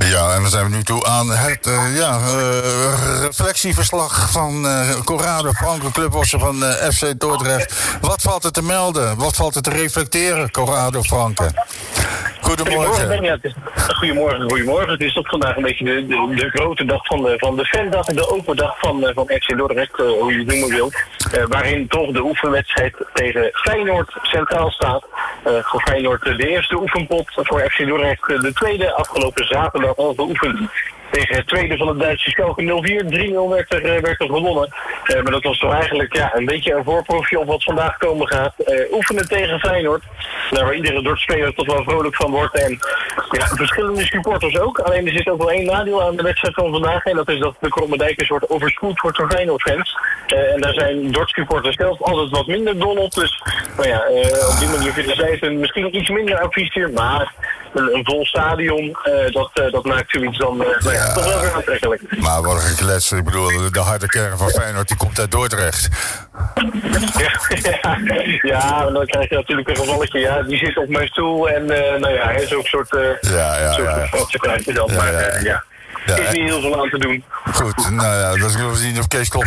Ja, en dan zijn we nu toe aan het reflectieverslag van Corrado Franco, clubwatcher van FC Dordrecht. Wat valt er te melden? Wat valt er te reflecteren, Corrado Franco? Goedemorgen. Goedemorgen. Het is toch vandaag een beetje de grote dag van de fandag, de open dag van FC Dordrecht, hoe je het noemen wilt. Waarin toch de oefenwedstrijd tegen Feyenoord centraal staat. Voor Feyenoord de eerste oefenpot, voor FC Dordrecht de tweede, afgelopen zaterdag al geoefend. Tegen het tweede van het Duitse Schalke 04. 3-0 werd er gewonnen. Maar dat was toch eigenlijk een beetje een voorproefje op wat vandaag komen gaat. Oefenen tegen Feyenoord. Daar waar iedere Dordt-speler toch wel vrolijk van wordt. En verschillende supporters ook. Alleen er zit ook wel één nadeel aan de wedstrijd van vandaag. En dat is dat de Kromme Dijkers wordt overspoeld door Feyenoord-fans. En daar zijn Dordt-supporters zelf altijd wat minder dol op. Dus op die manier vinden zij het misschien iets minder affistier. Maar een vol stadion, dat maakt zoiets dan toch wel weer aantrekkelijk. Maar wat een klets. Ik bedoel, de harde kern van Feyenoord die komt uit Dordrecht. Ja, dan krijg je natuurlijk een gevalletje. Ja, die zit op mijn stoel en hij is ook een soort... krijg je dan, is niet heel veel aan te doen. Goed, dat zullen we zien of Kees Klop